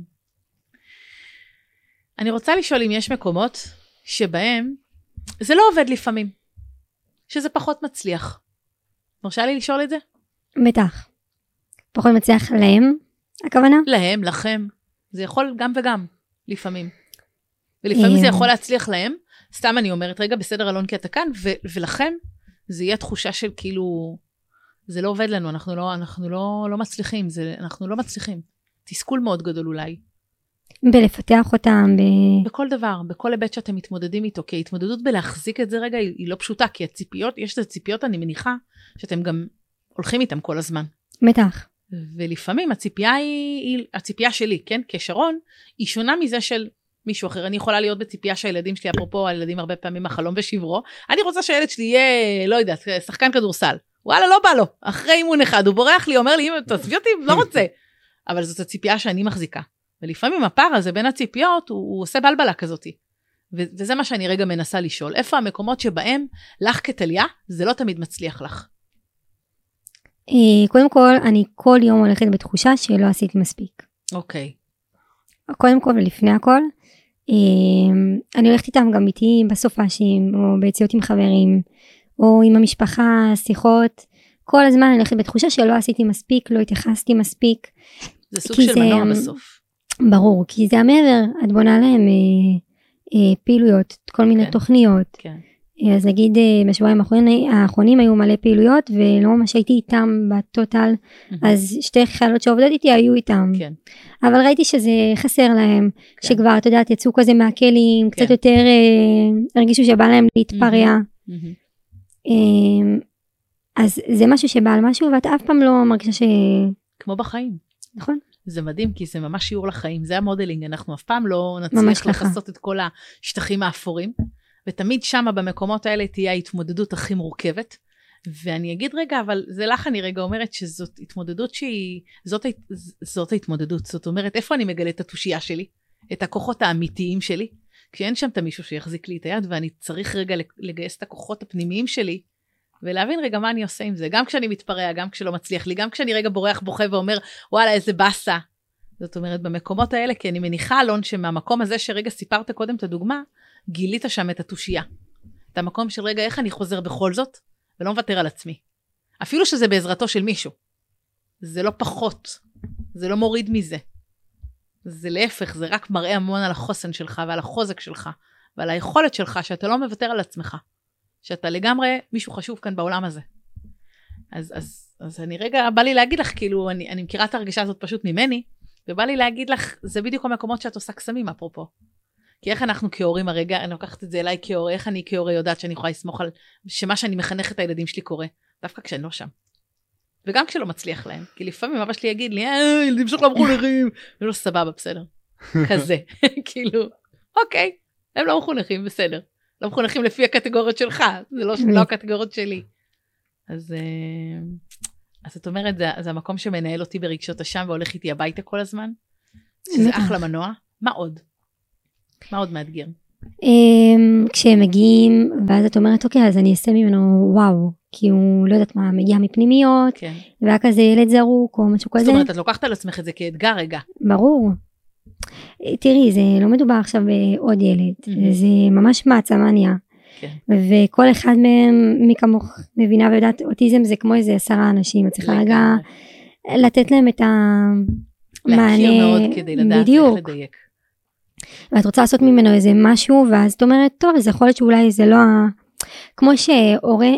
אני רוצה לשאול אם יש מקומות שבהם זה לא עובד לפעמים. שזה פחות מצליח. מרשה לי לשאול את זה? בטח. פחות מצליח להם, הכוונה? להם, לכם. זה יכול גם וגם, לפעמים. ולפעמים זה יכול להצליח להם. סתם אני אומרת, רגע, בסדר אלון כי אתה כאן, ו- ולכם זה יהיה תחושה של כאילו, זה לא עובד לנו, אנחנו לא, אנחנו לא, לא מצליחים, זה, אנחנו לא מצליחים. תסכול מאוד גדול אולי. בלפתח אותם. ב... בכל דבר, בכל היבט שאתם מתמודדים איתו, כי ההתמודדות בלהחזיק את זה רגע היא, היא לא פשוטה, כי הציפיות, יש את הציפיות, אני מניחה, שאתם גם הולכים איתם כל הזמן. בטח. ולפעמים הציפייה היא, הציפייה שלי, כן, כשרון, היא שונה מזה של מישהו אחר. אני יכולה להיות בציפייה שהילדים שלי, אפרופו הילדים הרבה פעמים החלום ושברו, אני רוצה שהילד שלי יהיה, לא יודעת, שחקן כדורסל. וואלה, לא בא לו. אחרי אימון אחד, הוא בורח לי, אומר לי, תעזבי אותי, לא רוצה. אבל זאת הציפייה שאני מחזיקה. ולפעמים הפער הזה בין הציפיות, הוא, הוא עושה בלבלה כזאת. ו- וזה מה שאני רגע מנסה לשאול. איפה המקומות שבהם, לך כתליה, זה לא תמיד מצליח לך? קודם כל, אני כל יום הולכת בתחושה שלא עשיתי מספיק. אוקיי. קודם כל ולפני הכל, אני הולכת איתם גם איתי בסופשים, או ביציאות עם חברים, או עם המשפחה, שיחות. כל הזמן אני הולכת בתחושה שלא עשיתי מספיק, לא התייחסתי מספיק. זה סוג של מנוע בסוף. ברור, כי זה המעבר, את בונה להם אה, אה, פעילויות, כל מיני כן. תוכניות. כן. אז נגיד בשבועיים האחרונים, האחרונים היו מלא פעילויות, ולא ממש הייתי איתם בטוטל, mm-hmm. אז שתי חיילות שעובדות איתי היו איתם. כן. אבל ראיתי שזה חסר להם, כן. שכבר, אתה יודעת, יצאו כזה מהכלים, כן. קצת יותר אה, הרגישו שבא להם להתפרע. Mm-hmm. אה, אז זה משהו שבא על משהו, ואת אף פעם לא מרגישה ש... כמו בחיים. נכון? זה מדהים, כי זה ממש שיעור לחיים, זה המודלינג, אנחנו אף פעם לא נצליח לחסות את כל השטחים האפורים, ותמיד שמה במקומות האלה תהיה ההתמודדות הכי מורכבת, ואני אגיד רגע, אבל זה לך אני רגע אומרת שזאת התמודדות שהיא, זאת, זאת ההתמודדות, זאת אומרת, איפה אני מגלה את התושייה שלי, את הכוחות האמיתיים שלי, כשאין שם את מישהו שיחזיק לי את היד, ואני צריך רגע לגייס את הכוחות הפנימיים שלי, ולהבין רגע מה אני עושה עם זה, גם כשאני מתפרע, גם כשלא מצליח לי, גם כשאני רגע בורח בוכה ואומר, וואלה, איזה בסה. זאת אומרת, במקומות האלה, כי אני מניחה, אלון, שמהמקום הזה שרגע סיפרת קודם את הדוגמה, גילית שם את התושייה. את המקום של רגע, איך אני חוזר בכל זאת, ולא מוותר על עצמי. אפילו שזה בעזרתו של מישהו. זה לא פחות. זה לא מוריד מזה. זה להפך, זה רק מראה המון על החוסן שלך, ועל החוזק שלך, ועל היכולת שלך, שאתה לא מוותר על עצמך. שאתה לגמרי מישהו חשוב כאן בעולם הזה. אז, אז, אז אני רגע, בא לי להגיד לך, כאילו, אני, אני מכירה את הרגשה הזאת פשוט ממני, ובא לי להגיד לך, זה בדיוק המקומות שאת עושה קסמים, אפרופו. כי איך אנחנו כהורים הרגע, אני לוקחת את זה אליי כהורה, איך אני כהורה יודעת שאני יכולה לסמוך על, שמה שאני מחנך את הילדים שלי קורה, דווקא כשאני לא שם. וגם כשלא מצליח להם, כי לפעמים אבא שלי יגיד לי, אה, ילדים שלך לא מחונכים, ולא סבבה, בסדר. כזה, כאילו, אוקיי, הם לא מחונכים, בסדר. לא מחונכים לפי הקטגוריות שלך, זה לא, לא הקטגוריות שלי. אז, אז את אומרת, זה, זה המקום שמנהל אותי ברגשות אשם, והולך איתי הביתה כל הזמן? שזה אחלה מנוע. מה עוד? מה עוד מאתגר? כשהם מגיעים, ואז את אומרת, אוקיי, אז אני אעשה ממנו וואו, כי הוא לא יודעת מה, מגיע מפנימיות, כן. והיה כזה ילד זרוק או משהו כזה. זאת אומרת, את לוקחת על עצמך את זה כאתגר רגע. ברור. תראי, זה לא מדובר עכשיו בעוד ילד, mm-hmm. זה ממש מעצמה נהיה. כן. וכל אחד מהם, מי כמוך מבינה ויודעת, אוטיזם זה כמו איזה עשרה אנשים, את צריכה רגע לתת להם את המענה. להכיר מאוד כדי לדעת בדיוק. איך לדייק. ואת רוצה לעשות ממנו איזה משהו, ואז את אומרת, טוב, אז יכול להיות שאולי זה לא ה... כמו שהורה,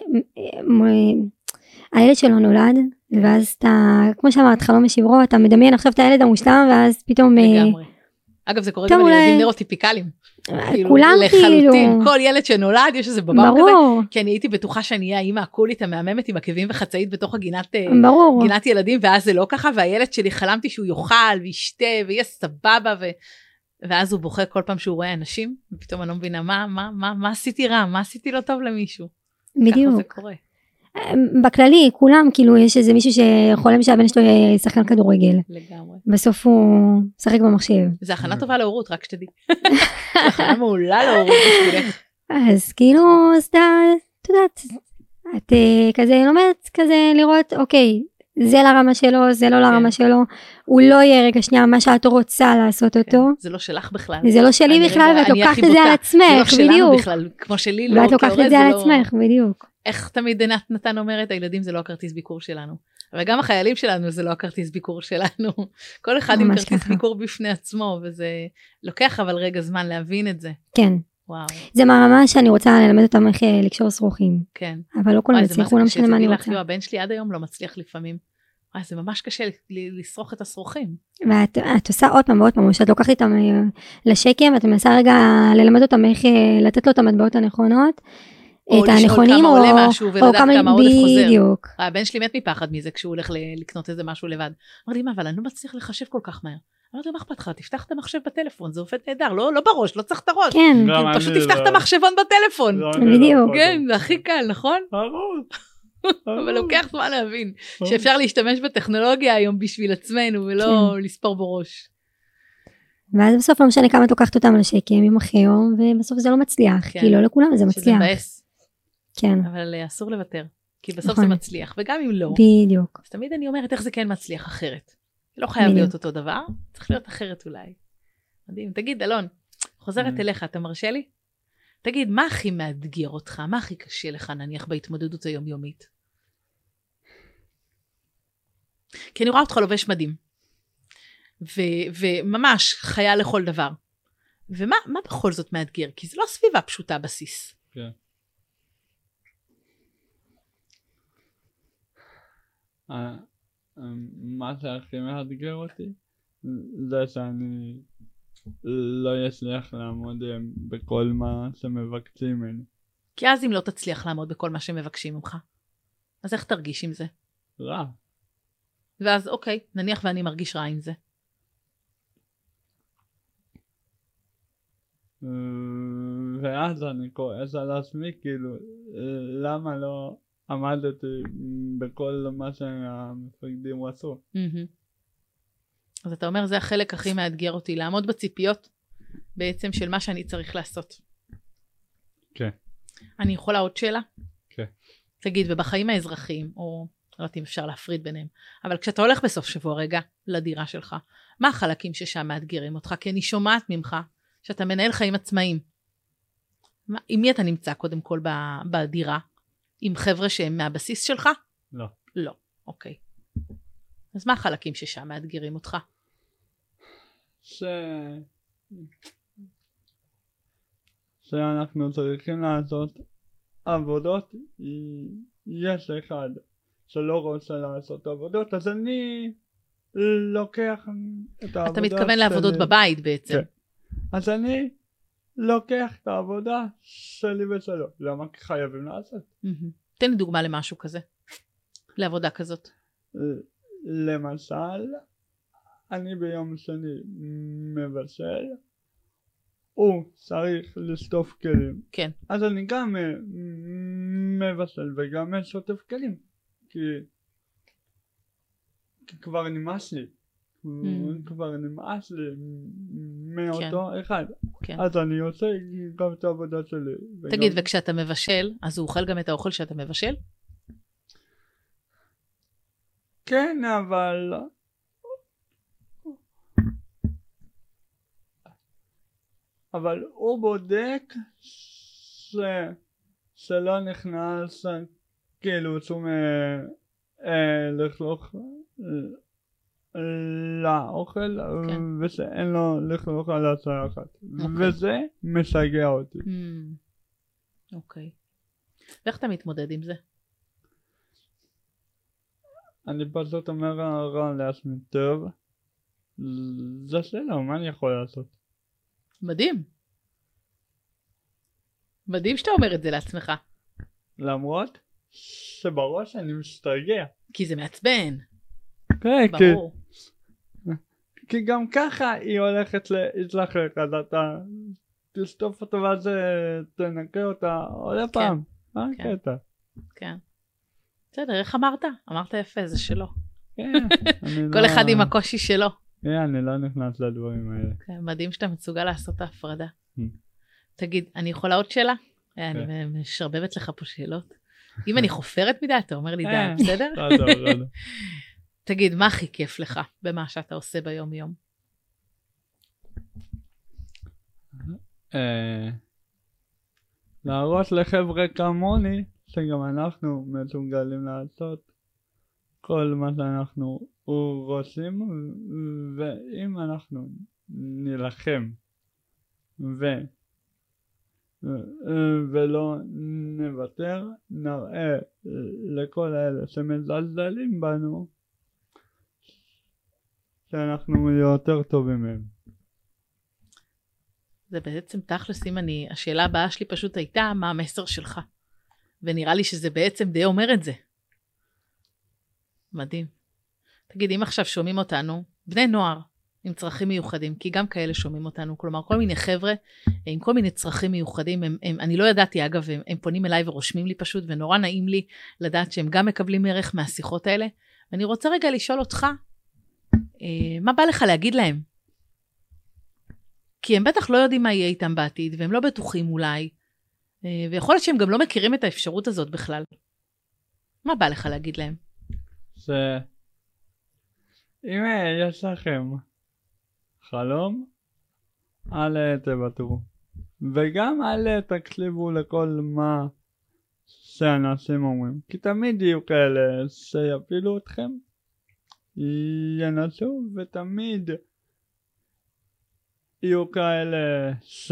הילד שלו נולד, ואז אתה, כמו שאמרת, חלום משברו, אתה מדמיין עכשיו את הילד המושלם, ואז פתאום... לגמרי. אגב, זה קורה גם לילדים נאוטיפיקליים. כולם כאילו... כל ילד שנולד, יש איזה בבר כזה, כי אני הייתי בטוחה שאני אהיה האמא הקולית המהממת עם עקבים וחצאית בתוך הגינת ילדים, ואז זה לא ככה, והילד שלי חלמתי שהוא יאכל וישתה ויהיה סבבה, ואז הוא בוכה כל פעם שהוא רואה אנשים, ופתאום אני לא מבינה, מה, מה, מה, מה עשיתי רע? מה עשיתי לא טוב למישהו? בדיוק. ככה זה קורה. בכללי, כולם, כאילו, יש איזה מישהו שחולם שהבן שלו יהיה שחקן כדורגל. לגמרי. בסוף הוא שחק במחשב. זה הכנה טובה להורות, רק שתדעי. זה הכנה מעולה להורות בשבילך. אז כאילו, אז אתה, אתה יודעת, את כזה לומדת כזה לראות, אוקיי, זה לרמה שלו, זה לא לרמה שלו, הוא לא יהיה רגע שנייה מה שאת רוצה לעשות אותו. זה לא שלך בכלל. זה לא שלי בכלל, ואת לוקחת את זה על עצמך, בדיוק. זה לא שלנו בכלל, כמו שלי, לא, ואת לוקחת את זה על עצמך, בדיוק. איך תמיד נתן אומרת, הילדים זה לא הכרטיס ביקור שלנו. אבל גם החיילים שלנו זה לא הכרטיס ביקור שלנו. כל אחד עם כרטיס ביקור בפני עצמו, וזה לוקח אבל רגע זמן להבין את זה. כן. וואו. זה מהרמה שאני רוצה ללמד אותם איך לקשור שרוכים. כן. אבל לא כולם הצליחו, לא משנה מה אני רוצה. הבן שלי עד היום לא מצליח לפעמים. זה ממש קשה לשרוך את השרוכים. ואת עושה עוד פעם ועוד פעם, או שאת לוקחת איתם לשקם, ואת מנסה רגע ללמד אותם איך לתת לו את המטבעות הנכונות, או לשאול כמה עולה משהו ולדעת כמה עודף חוזר. בדיוק. הבן שלי מת מפחד מזה כשהוא הולך לקנות איזה משהו לבד. אמרתי, מה, אבל אני לא מצליח לחשב כל כך מהר. אמרתי, מה אכפת לך? תפתח את המחשב בטלפון, זה עובד נהדר, לא בראש, לא צריך את הראש. כן. פשוט תפתח את המחשבון בטלפון. בדיוק. כן, זה הכי קל, נכון? אבל לוקח זמן להבין שאפשר להשתמש בטכנולוגיה היום בשביל עצמנו ולא לספור בראש. ואז בסוף לא משנה כמה את לוקחת אותם לשקם עם אחרי יום, ובסוף זה לא מצליח, כי לא לכולם זה מצליח. שזה מבאס. כן. אבל אסור לוותר, כי בסוף זה מצליח, וגם אם לא. בדיוק. אז תמיד אני אומרת איך זה כן מצליח אחרת. לא חייב להיות אותו דבר, צריך להיות אחרת אולי. מדהים. תגיד, אלון, חוזרת אליך, אתה מרשה לי? תגיד, מה הכי מאתגר אותך? מה הכי קשה לך, נניח, בהתמודדות היומיומית? כי אני רואה אותך לובש מדים. ו- וממש חיה לכל דבר. ומה מה בכל זאת מאתגר? כי זה לא סביבה פשוטה בסיס. כן. מה שהכי מאתגר אותי, זה שאני לא אצליח לעמוד בכל מה שמבקשים ממני. כי אז אם לא תצליח לעמוד בכל מה שמבקשים ממך, אז איך תרגיש עם זה? רע. ואז אוקיי, נניח ואני מרגיש רע עם זה. ואז אני כועס על עצמי, כאילו, למה לא עמדתי בכל מה שהמפקדים רצו. אז אתה אומר, זה החלק הכי מאתגר אותי, לעמוד בציפיות בעצם של מה שאני צריך לעשות. כן. אני יכולה עוד שאלה? כן. תגיד, ובחיים האזרחיים, או לא יודעת אם אפשר להפריד ביניהם, אבל כשאתה הולך בסוף שבוע רגע לדירה שלך, מה החלקים ששם מאתגרים אותך? כי אני שומעת ממך שאתה מנהל חיים עצמאיים. מה, עם מי אתה נמצא קודם כל בדירה? עם חבר'ה שהם מהבסיס שלך? לא. לא, אוקיי. אז מה החלקים ששם מאתגרים אותך? ש... שאנחנו צריכים לעשות עבודות, יש אחד שלא רוצה לעשות עבודות, אז אני לוקח את העבודה אתה מתכוון לעבודות בבית בעצם. כן. אז אני לוקח את העבודה שלי ושלו. למה? כי חייבים לעשות. תן לי דוגמה למשהו כזה. לעבודה כזאת. למשל, אני ביום שני מבשל, הוא צריך לשטוף כלים. כן. אז אני גם מבשל וגם שוטף כלים, כי, כי כבר נמאס לי, mm. כבר נמאס לי מאותו כן. אחד, כן. אז אני עושה גם את העבודה שלי. תגיד, וגם... וכשאתה מבשל, אז הוא אוכל גם את האוכל שאתה מבשל? כן, אבל... אבל הוא בודק ש... שלא נכנס כאילו שום אה, אה, לכלוך אה, לאוכל כן. ושאין לו לכלוך על הצלחת okay. וזה משגע אותי. אוקיי. mm. okay. ואיך אתה מתמודד עם זה? אני פשוט אומר רע לעצמי טוב, זה שלא, מה אני יכול לעשות? מדהים. מדהים שאתה אומר את זה לעצמך. למרות שבראש אני משתגע. כי זה מעצבן. כן, ברור. כי, כי גם ככה היא הולכת להתלחק, אז אתה תשטוף אותה ואז תנקה אותה עוד כן. פעם. מה כן. הקטע? כן. בסדר, איך אמרת? אמרת יפה, זה שלו. כן. כל לא... אחד עם הקושי שלו. כן, אני לא נכנס לדברים האלה. כן, מדהים שאתה מסוגל לעשות את ההפרדה. תגיד, אני יכולה עוד שאלה? אני משרבבת לך פה שאלות. אם אני חופרת מדי, אתה אומר לי די, בסדר? תגיד, מה הכי כיף לך במה שאתה עושה ביום יום? להראות לחבר'ה כמוני, שגם אנחנו מסוגלים לעשות כל מה שאנחנו רוצים, ואם אנחנו נלחם ו... ולא נוותר, נראה לכל אלה שמזלזלים בנו שאנחנו יותר טובים מהם. זה בעצם תכלס, אם אני, השאלה הבאה שלי פשוט הייתה, מה המסר שלך? ונראה לי שזה בעצם די אומר את זה. מדהים. תגיד, אם עכשיו שומעים אותנו, בני נוער עם צרכים מיוחדים, כי גם כאלה שומעים אותנו, כלומר, כל מיני חבר'ה עם כל מיני צרכים מיוחדים, הם, הם, אני לא ידעתי, אגב, הם, הם פונים אליי ורושמים לי פשוט, ונורא נעים לי לדעת שהם גם מקבלים ערך מהשיחות האלה, ואני רוצה רגע לשאול אותך, אה, מה בא לך להגיד להם? כי הם בטח לא יודעים מה יהיה איתם בעתיד, והם לא בטוחים אולי, אה, ויכול להיות שהם גם לא מכירים את האפשרות הזאת בכלל. מה בא לך להגיד להם? ש... אם יש לכם חלום, אל תוותרו. וגם אל תקשיבו לכל מה שאנשים אומרים. כי תמיד יהיו כאלה שיפילו אתכם, ינסו, ותמיד יהיו כאלה ש...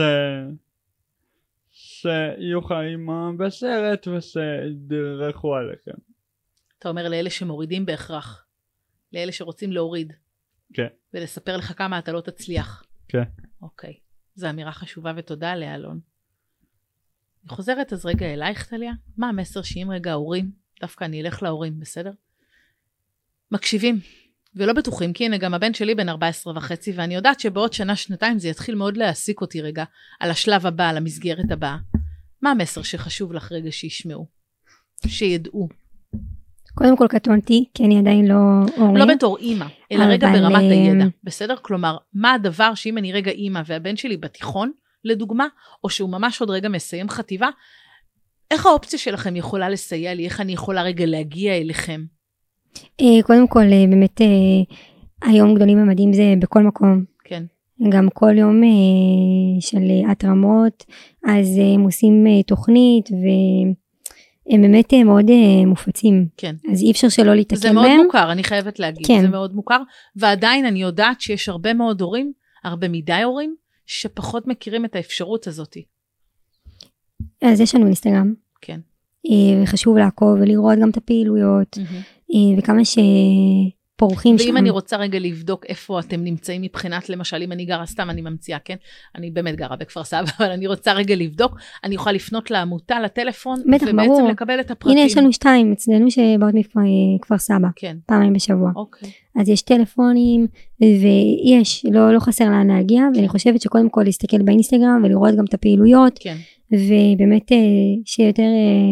שיהיו חיים בסרט ושידרכו עליכם. אתה אומר לאלה שמורידים בהכרח. לאלה שרוצים להוריד. כן. ולספר לך כמה אתה לא תצליח. כן. אוקיי. זו אמירה חשובה ותודה עליה, אלון. אני חוזרת אז רגע אלייך, טליה. מה המסר שאם רגע ההורים, דווקא אני אלך להורים, בסדר? מקשיבים, ולא בטוחים, כי הנה גם הבן שלי בן ארבע עשרה וחצי, ואני יודעת שבעוד שנה, שנתיים זה יתחיל מאוד להעסיק אותי רגע, על השלב הבא, על המסגרת הבאה. מה המסר שחשוב לך רגע שישמעו? שידעו? קודם כל קטונתי, כי אני עדיין לא הורים. לא בתור אימא, אלא רגע ברמת הידע. בסדר? כלומר, מה הדבר שאם אני רגע אימא והבן שלי בתיכון, לדוגמה, או שהוא ממש עוד רגע מסיים חטיבה, איך האופציה שלכם יכולה לסייע לי? איך אני יכולה רגע להגיע אליכם? קודם כל, באמת, היום גדולים ומדהים זה בכל מקום. כן. גם כל יום של התרמות, אז הם עושים תוכנית ו... הם באמת מאוד מופצים. כן. אז אי אפשר שלא להתעכב זה מהם. מאוד מוכר, אני חייבת להגיד. כן. זה מאוד מוכר, ועדיין אני יודעת שיש הרבה מאוד הורים, הרבה מדי הורים, שפחות מכירים את האפשרות הזאת. אז יש לנו אינסטגרם. כן. וחשוב לעקוב ולראות גם את הפעילויות, mm-hmm. וכמה שפורחים שם. ואם אני רוצה רגע לבדוק איפה אתם נמצאים מבחינת, למשל, אם אני גרה, סתם אני ממציאה, כן? אני באמת גרה בכפר סבא, אבל אני רוצה רגע לבדוק, אני יכולה לפנות לעמותה, לטלפון, בטח, ובעצם ברור. לקבל את הפרטים. הנה יש לנו שתיים, אצלנו שבאות מכפר סבא. כן. פעמיים בשבוע. אוקיי. אז יש טלפונים, ויש, לא, לא חסר לאן להגיע, ואני חושבת שקודם כל להסתכל באינסטגרם, ולראות גם את הפעילויות. כן. ובאמת שיותר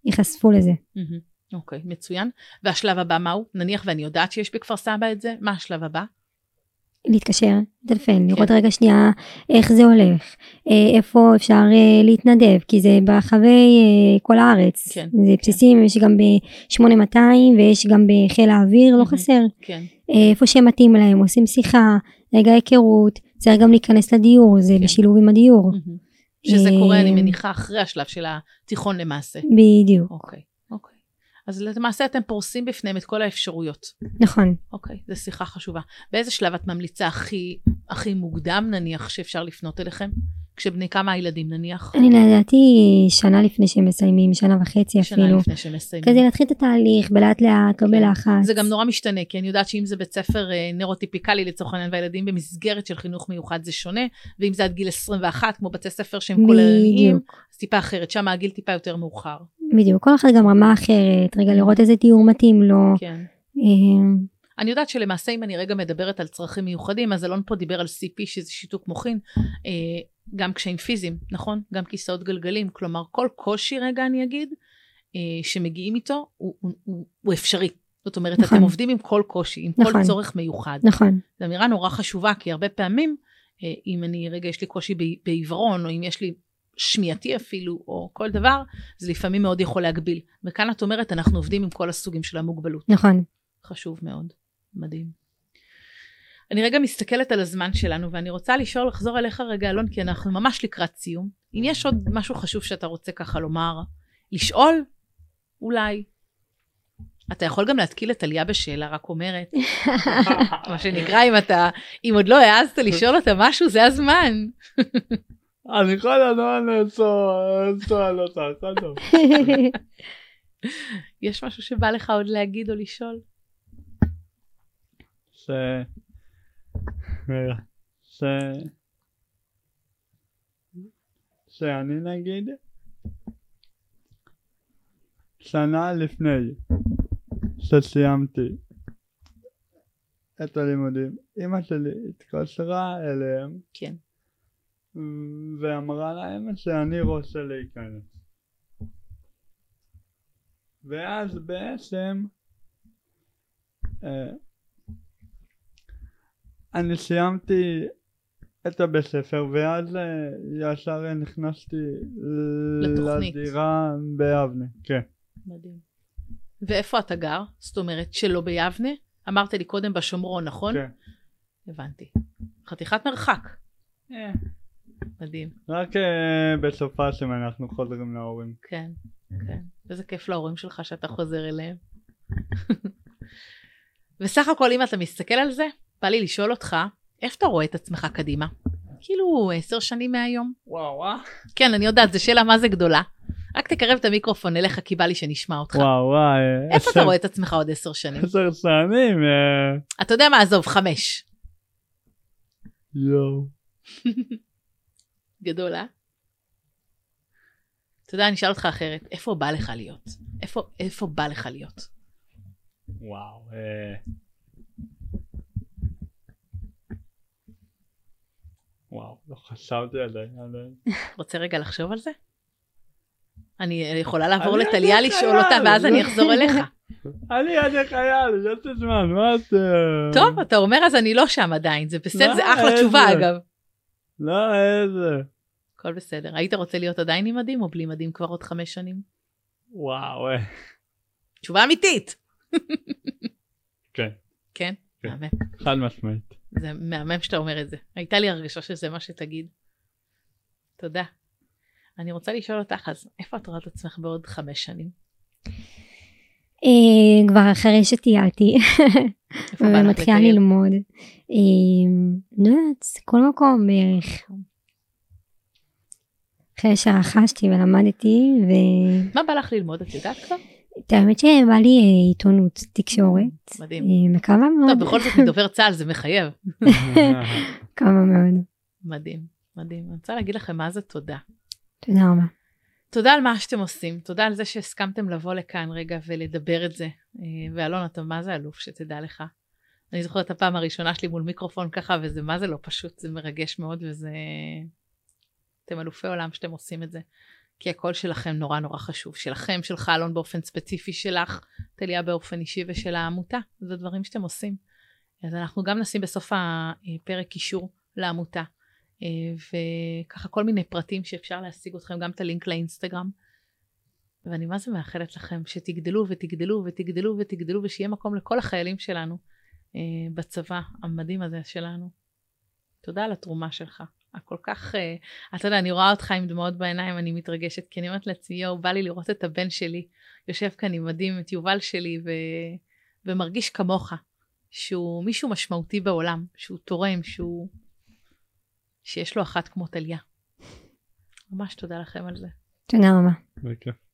ייחשפו לזה. אוקיי, מצוין. והשלב הבא מהו? נניח ואני יודעת שיש בכפר סבא את זה, מה השלב הבא? להתקשר, טלפון, לראות רגע שנייה איך זה הולך, איפה אפשר להתנדב, כי זה ברחבי כל הארץ, כן, זה בסיסים, יש גם ב-שמונה מאתיים ויש גם בחיל האוויר, לא חסר, כן. איפה שהם מתאים להם, עושים שיחה, רגע היכרות, צריך גם להיכנס לדיור, זה בשילוב עם הדיור. שזה קורה, אני מניחה, אחרי השלב של התיכון למעשה. בדיוק. אוקיי, אוקיי. אז למעשה אתם פורסים בפניהם את כל האפשרויות. נכון. אוקיי, זו שיחה חשובה. באיזה שלב את ממליצה הכי, הכי מוקדם נניח שאפשר לפנות אליכם? כשבני כמה הילדים נניח? אני לדעתי שנה לפני שהם מסיימים, שנה וחצי אפילו. שנה לפני שהם מסיימים. כזה להתחיל את התהליך, בלאט לאט, לא בלחץ. זה גם נורא משתנה, כי אני יודעת שאם זה בית ספר נוירוטיפיקלי לצורך העניין, והילדים במסגרת של חינוך מיוחד זה שונה, ואם זה עד גיל עשרים ואחת, כמו בתי ספר שהם כוללניים, אז טיפה אחרת, שם הגיל טיפה יותר מאוחר. בדיוק, כל אחד גם רמה אחרת, רגע לראות איזה תיאור מתאים לו. כן. אני יודעת שלמעשה אם אני רגע מדברת על צרכים מיוחדים, אז אלון פה דיבר על סי פי שזה שיתוק מוחין, גם קשיים פיזיים, נכון? גם כיסאות גלגלים, כלומר כל קושי רגע אני אגיד, שמגיעים איתו הוא, הוא, הוא, הוא אפשרי. זאת אומרת, נכון. אתם עובדים עם כל קושי, עם נכון. כל צורך מיוחד. נכון. זו אמירה נורא חשובה, כי הרבה פעמים, אם אני רגע יש לי קושי בעיוורון, או אם יש לי שמיעתי אפילו, או כל דבר, זה לפעמים מאוד יכול להגביל. וכאן את אומרת, אנחנו עובדים עם כל הסוגים של המוגבלות. נכון. חשוב מאוד. מדהים. אני רגע מסתכלת על הזמן שלנו, ואני רוצה לשאול, לחזור אליך רגע, אלון, כי אנחנו ממש לקראת סיום. אם יש עוד משהו חשוב שאתה רוצה ככה לומר, לשאול, אולי. אתה יכול גם להתקיל את עליה בשאלה, רק אומרת. מה שנקרא, אם אתה, אם עוד לא העזת לשאול אותה משהו, זה הזמן. אני כל הזמן אצטועל אותה, טוב. יש משהו שבא לך עוד להגיד או לשאול? ש... ש... שאני נגיד שנה לפני שסיימתי את הלימודים, אמא שלי התקשרה אליהם כן. ואמרה להם שאני רוצה להיכנס, ואז בעצם אה, אני סיימתי את הבית ספר, ואז ישר נכנסתי לתוכנית. לדירה ביבנה. כן. מדהים. ואיפה אתה גר? זאת אומרת שלא ביבנה? אמרת לי קודם בשומרון, נכון? כן. הבנתי. חתיכת מרחק. אה. מדהים. רק uh, בסופה שאנחנו חוזרים להורים. כן, כן. וזה כיף להורים שלך שאתה חוזר אליהם. וסך הכל אם אתה מסתכל על זה, בא לי לשאול אותך, איפה אתה רואה את עצמך קדימה? כאילו עשר שנים מהיום. וואו וואו. כן, אני יודעת, זו שאלה מה זה גדולה. רק תקרב את המיקרופון אליך, כי בא לי שנשמע אותך. וואו וואו. איפה אתה רואה את עצמך עוד עשר שנים? עשר שנים. אתה יודע מה, עזוב, חמש. יואו. גדול, אה? אתה יודע, אני אשאל אותך אחרת, איפה בא לך להיות? איפה, איפה בא לך להיות? וואו. אה... וואו, לא חשבתי על זה. רוצה רגע לחשוב על זה? אני יכולה לעבור לטליה לשאול אותה, ואז אני אחזור אליך. אני עד חייל, יש לי זמן, מה את... טוב, אתה אומר, אז אני לא שם עדיין, זה בסדר, זה אחלה תשובה אגב. לא, איזה. הכל בסדר. היית רוצה להיות עדיין עם מדים או בלי מדים כבר עוד חמש שנים? וואו. תשובה אמיתית. כן. כן? מהמם. חד משמעית. זה מהמם שאתה אומר את זה. הייתה לי הרגשה שזה מה שתגיד. תודה. אני רוצה לשאול אותך, אז איפה את רואה את עצמך בעוד חמש שנים? כבר אחרי שטיילתי. ומתחילה ללמוד. לא יודעת, כל מקום בערך. אחרי שרכשתי ולמדתי ו... מה בא לך ללמוד? את יודעת כבר? את האמת שבא לי עיתונות, תקשורת. מדהים. מקווה מאוד. טוב, בכל זאת מדובר צה"ל, זה מחייב. מקווה מאוד. מדהים, מדהים. אני רוצה להגיד לכם מה זה תודה. תודה רבה. תודה על מה שאתם עושים. תודה על זה שהסכמתם לבוא לכאן רגע ולדבר את זה. ואלון, אתה מה זה אלוף שתדע לך? אני זוכרת את הפעם הראשונה שלי מול מיקרופון ככה, וזה מה זה לא פשוט, זה מרגש מאוד, וזה... אתם אלופי עולם שאתם עושים את זה. כי הקול שלכם נורא נורא חשוב, שלכם, שלך, אלון באופן ספציפי, שלך, טליה באופן אישי ושל העמותה, זה דברים שאתם עושים. אז אנחנו גם נשים בסוף הפרק קישור לעמותה, וככה כל מיני פרטים שאפשר להשיג אתכם, גם את הלינק לאינסטגרם, ואני מה זה מאחלת לכם שתגדלו ותגדלו ותגדלו ותגדלו, ושיהיה מקום לכל החיילים שלנו בצבא המדהים הזה שלנו. תודה על התרומה שלך. הכל כך, אתה יודע, אני רואה אותך עם דמעות בעיניים, אני מתרגשת, כי אני אומרת לעצמי, יו, בא לי לראות את הבן שלי, יושב כאן עם מדהים, את יובל שלי, ו... ומרגיש כמוך, שהוא מישהו משמעותי בעולם, שהוא תורם, שהוא... שיש לו אחת כמו טליה. ממש תודה לכם על זה. תודה רבה. בכיף.